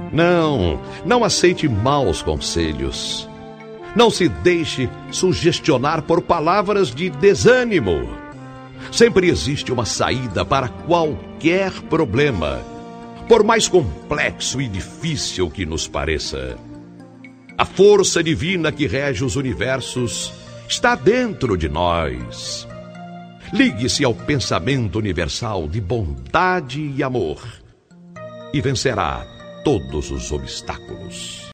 Não aceite maus conselhos. Não se deixe sugestionar por palavras de desânimo. Sempre existe uma saída para qualquer problema, por mais complexo e difícil que nos pareça. A força divina que rege os universos está dentro de nós. Ligue-se ao pensamento universal de bondade e amor e vencerá todos os obstáculos.